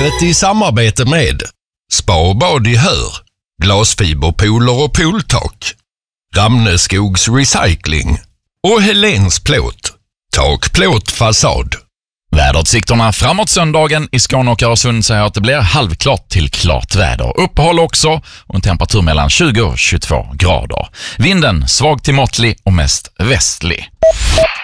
Vädret i samarbete med Spa och bad i Hör, glasfiberpooler och pooltak, Ramneskogs Recycling och Helens plåt, takplåt fasad. Väderutsikterna framåt söndagen i Skåne och Öresund säger att det blir halvklart till klart väder. Uppehåll också och en temperatur mellan 20 och 22 grader. Vinden svag till måttlig och mest västlig.